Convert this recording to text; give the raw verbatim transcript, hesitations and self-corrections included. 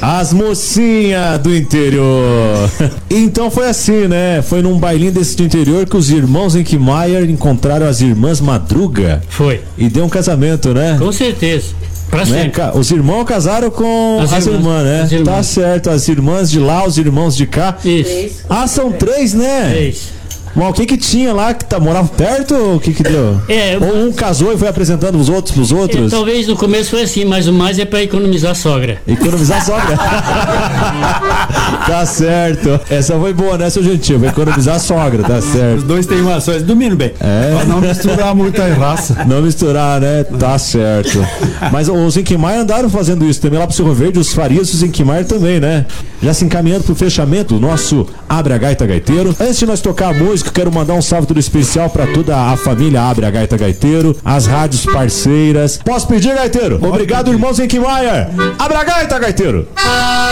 As mocinhas do interior. Então foi assim, né? Foi num bailinho desse do interior que os irmãos Enkmeier encontraram as irmãs Madruga. Foi. E deu um casamento, né? Com certeza. Pra né? sempre. Os irmãos casaram com as, as irmãs, irmãs, né? As irmãs. Tá certo, as irmãs de lá, os irmãos de cá. Isso. Ah, são três, né? Três. Mas o que que tinha lá que tá, morava perto ou o que que deu? É, ou um casou e foi apresentando os outros pros outros? É, talvez no começo foi assim, mas o mais é pra economizar a sogra. Economizar a sogra? Tá certo. Essa foi boa, né, seu Gentil? Vai economizar a sogra, tá certo. Os dois têm uma só, eles dominam bem. É. Pra não misturar muita raça. Não misturar, né? Tá certo. Mas os Enkmeier andaram fazendo isso também lá pro Cerro Verde, os Farias e os Enkmeier também, né? Já se encaminhando pro fechamento do nosso Abre a Gaita Gaiteiro. Antes de nós tocar a música, quero mandar um salve todo especial pra toda a família Abre a Gaita Gaiteiro, as rádios parceiras. Posso pedir, Gaiteiro? Obrigado, irmãos Enkmeier. Abre a Gaita Gaiteiro.